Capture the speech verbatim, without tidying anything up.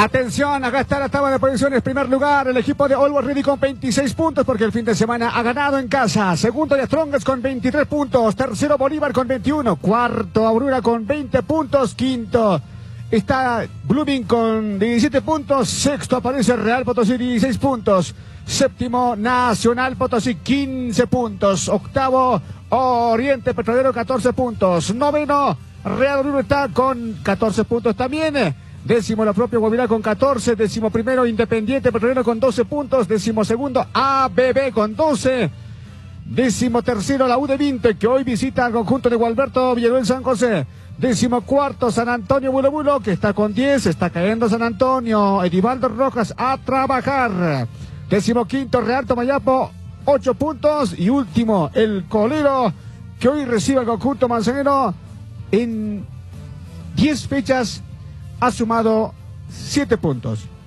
Atención, acá está la tabla de posiciones. Primer lugar, el equipo de Always Ready con veintiséis puntos porque el fin de semana ha ganado en casa. Segundo, The Strongest con veintitrés puntos. Tercero, Bolívar con veintiuno. Cuarto, Aurora con veinte puntos. Quinto, está Blooming con diecisiete puntos. Sexto aparece Real Potosí, dieciséis puntos. Séptimo, Nacional Potosí, quince puntos. Octavo, Oriente Petrolero, catorce puntos. Noveno, Real Oruro está con catorce puntos también. Décimo, la propia Guavirá con catorce. Décimo primero, Independiente Petrolero con doce puntos. Décimo segundo, A B B con doce. Décimo tercero, la U de veinte, que hoy visita al conjunto de Gualberto Villanueva San José. Décimo cuarto, San Antonio Bulo Bulo, que está con diez. Está cayendo San Antonio. Edivaldo Rojas a trabajar. Décimo quinto, Real Tomayapo, ocho puntos. Y último, el Colero, que hoy recibe al conjunto manzanero en diez fechas. Ha sumado siete puntos.